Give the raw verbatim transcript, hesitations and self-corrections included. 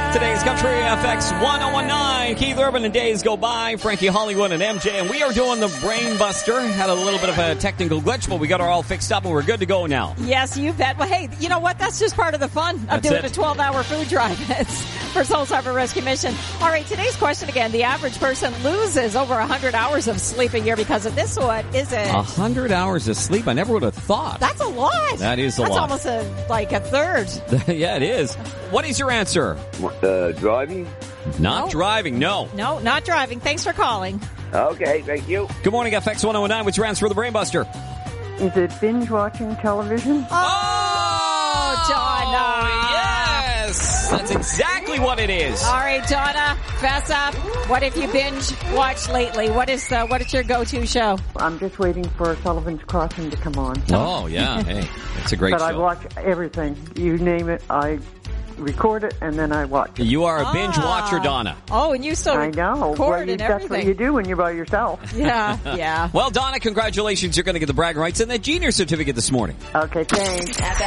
Today's Country F X one oh one nine. Keith Urban and Days Go By. Frankie Hollywood and M J. And we are doing the Brain Buster. Had a little bit of a technical glitch, but we got it all fixed up and we're good to go now. Yes, you bet. Well, hey, you know what? That's just part of the fun of That's doing it. a twelve-hour food drive. It's for Souls Harbor Rescue Mission. All right, today's question again. The average person loses over one hundred hours of sleep a year because of this. What is it? A hundred hours of sleep? I never would have thought. That's a lot. That is a That's lot. almost a, like a third. Yeah, it is. What is your answer? Uh, driving? Not No. driving, no. No, not driving. Thanks for calling. Okay, thank you. Good morning, F X one oh one nine. What's your answer for the Brain Buster? Is it binge watching television? Oh, Donna. Yes! That's exactly what it is. All right, Donna, fess up. What have you binge watched lately? What is uh, what is your go-to show? I'm just waiting for Sullivan's Crossing to come on. Oh, yeah. Hey, it's a great But show. I watch everything. You name it, I record it, and then I watch it. You are a binge Ah. watcher, Donna. Oh, and you still I know. record Well, you, and that's what everything. you do when you're by yourself. Yeah, yeah. Well, Donna, congratulations. You're going to get the bragging rights and the Genius certificate this morning. Okay, thanks.